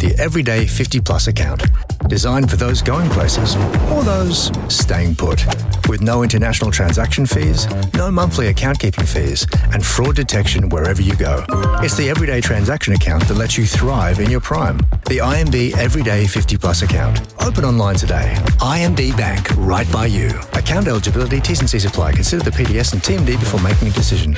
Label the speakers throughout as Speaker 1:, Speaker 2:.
Speaker 1: the Everyday 50 Plus account. Designed for those going places or those staying put. With no international transaction fees, no monthly account keeping fees, and fraud detection wherever you go. It's the Everyday transaction account that lets you thrive in your prime. The IMB Everyday 50 Plus account. Open online today. IMB Bank, right by you. Account eligibility, T's and C's apply. Consider the PDS and TMD before making a decision.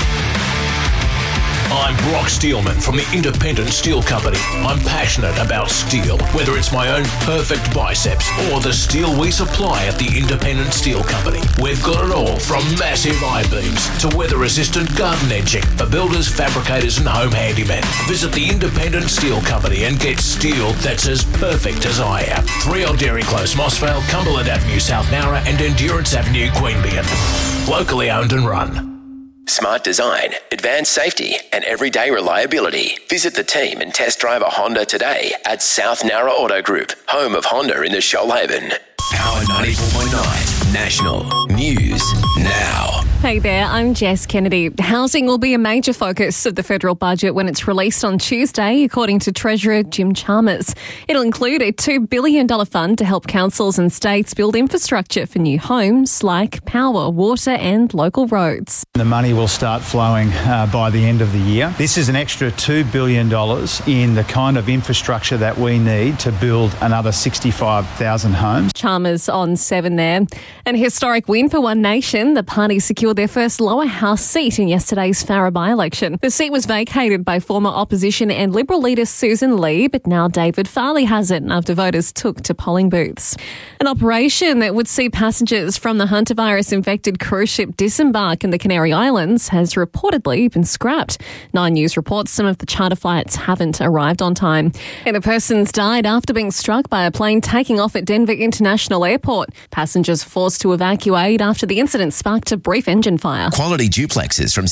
Speaker 2: I'm Brock Steelman from the Independent Steel Company. I'm passionate about steel, whether it's my own perfect biceps or the steel we supply at the Independent Steel Company. We've got it all from massive I-beams to weather-resistant garden edging for builders, fabricators and home handymen. Visit the Independent Steel Company and get steel that's as perfect as I am. 3 Old Dairy Close, Mossvale, Cumberland Avenue, South Nowra and Endurance Avenue, Queanbeyan. Locally owned and run.
Speaker 3: Smart design, advanced safety and everyday reliability. Visit the team and test drive a Honda today at South Nowra Auto Group, home of Honda in the Shoalhaven. Power 94.9 National News Now.
Speaker 4: Hey there, I'm Jess Kennedy. Housing will be a major focus of the federal budget when it's released on Tuesday, according to Treasurer Jim Chalmers. It'll include a $2 billion fund to help councils and states build infrastructure for new homes like power, water and local roads.
Speaker 5: The money will start flowing by the end of the year. This is an extra $2 billion in the kind of infrastructure that we need to build another 65,000 homes.
Speaker 4: Chalmers on 7 there. An historic win for One Nation. The party secured their first lower house seat in yesterday's Farrer by-election. The seat was vacated by former opposition and Liberal leader Susan Lee, but now David Farley has it after voters took to polling booths. An operation that would see passengers from the hantavirus-infected cruise ship disembark in the Canary Islands has reportedly been scrapped. 9 News reports some of the charter flights haven't arrived on time. And a person's died after being struck by a plane taking off at Denver International Airport. Passengers forced to evacuate after the incident sparked a brief engine fire.
Speaker 3: Quality duplexes from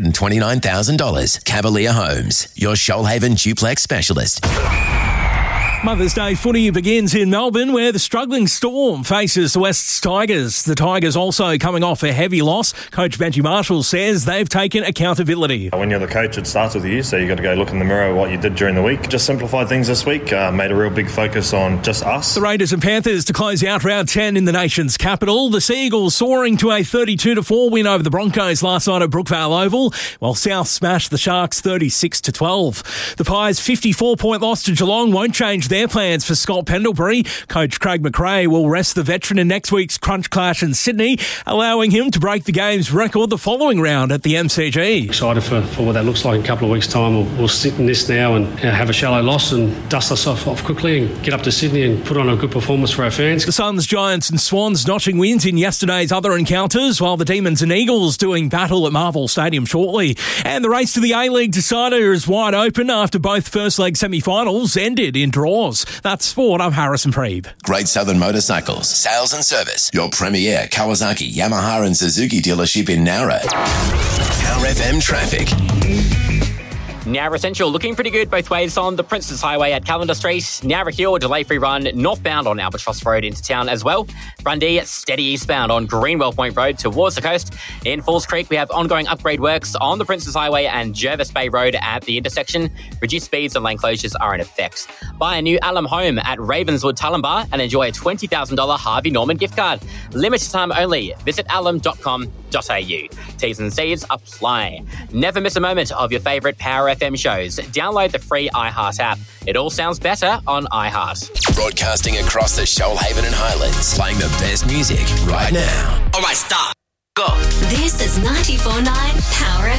Speaker 3: $629,000. Cavalier Homes, your Shoalhaven duplex specialist.
Speaker 6: Mother's Day footy begins in Melbourne, where the struggling Storm faces the Wests Tigers. The Tigers also coming off a heavy loss. Coach Benji Marshall says they've taken accountability.
Speaker 7: When you're the coach, it starts with you, so you've got to go look in the mirror at what you did during the week. Just simplified things this week, made a real big focus on just us.
Speaker 6: The Raiders and Panthers to close out round 10 in the nation's capital. The Seagulls soaring to a 32-4 win over the Broncos last night at Brookvale Oval, while South smashed the Sharks 36-12. The Pies' 54-point loss to Geelong won't change their plans for Scott Pendlebury. Coach Craig McRae will rest the veteran in next week's Crunch Clash in Sydney, allowing him to break the game's record the following round at the MCG.
Speaker 8: Excited for what that looks like in a couple of weeks' time. We'll sit in this now and have a shallow loss and dust ourselves off quickly and get up to Sydney and put on a good performance for our fans.
Speaker 6: The Suns, Giants and Swans notching wins in yesterday's other encounters, while the Demons and Eagles doing battle at Marvel Stadium shortly. And the race to the A-League decider is wide open after both first leg semi-finals ended in draws. That's sport. I'm Harrison Preeb.
Speaker 3: Great Southern Motorcycles, sales and service. Your premier Kawasaki, Yamaha and Suzuki dealership in Nowra. Power FM traffic.
Speaker 9: Nowra Central looking pretty good both ways on the Princes Highway at Callender Street. Nowra Hill, delay-free run northbound on Albatross Road into town as well. Brundee, steady eastbound on Greenwell Point Road towards the coast. In Falls Creek, we have ongoing upgrade works on the Princes Highway and Jervis Bay Road at the intersection. Reduced speeds and lane closures are in effect. Buy a new alum home at Ravenswood Tullambar and enjoy a $20,000 Harvey Norman gift card. Limited time only. Visit alum.com.au. T's and C's apply. Never miss a moment of your favourite Power FM shows. Download the free iHeart app. It all sounds better on iHeart.
Speaker 3: Broadcasting across the Shoalhaven and Highlands, playing the best music right now.
Speaker 10: All right, stop. Go.
Speaker 11: This is 94.9 Power